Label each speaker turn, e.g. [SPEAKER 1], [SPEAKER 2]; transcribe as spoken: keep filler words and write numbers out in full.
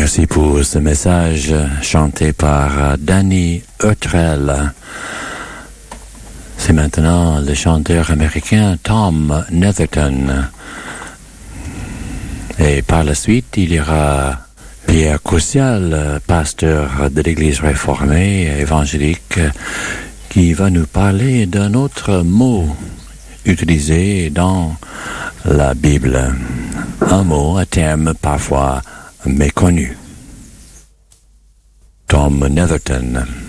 [SPEAKER 1] Merci pour ce message chanté par Danny Hurtrell. C'est maintenant le chanteur américain Tom Netherton. Et par la suite, il y aura Pierre Coussial, pasteur de l'Église réformée évangélique, qui va nous parler d'un autre mot utilisé dans la Bible. Un mot, un terme parfois méconnu. Tom Netherton.